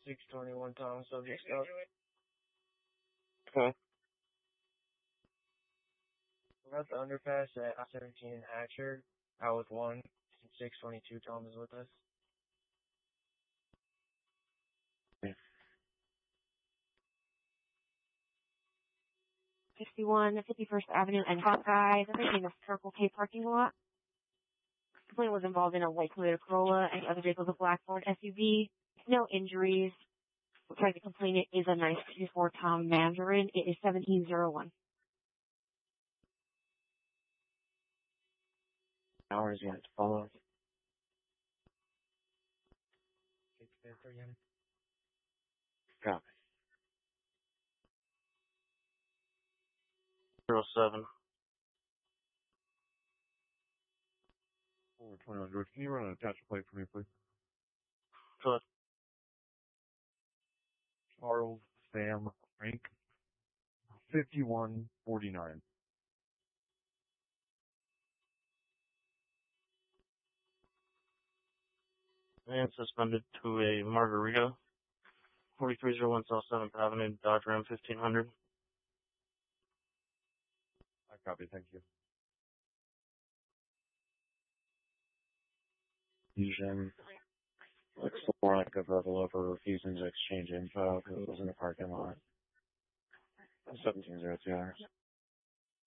621 Thomas, subject scout. Okay. We're at the underpass at I-17 in Hatcher. I was 1, and 622 Tom is with us. Yeah. 61 51st Avenue and Hawkeye. They're making a Circle K parking lot. The plane was involved in a white Toyota Corolla and the other vehicle was a black Ford SUV. No injuries. We're trying to complain it is a 964 Tom Mandarin. It is 1701. Hours yet to follow. 653. Copy. 07. 421 George, can you run an attachment plate for me, please? Good. Charles Sam Frank, 5149. And suspended to a Margarita. 4301 South 7th Avenue, Dodge Ram 1500. I copy, thank you. Fusion. Looks more like a verbal over refusing to exchange info because it was in the parking lot. 1702 hours.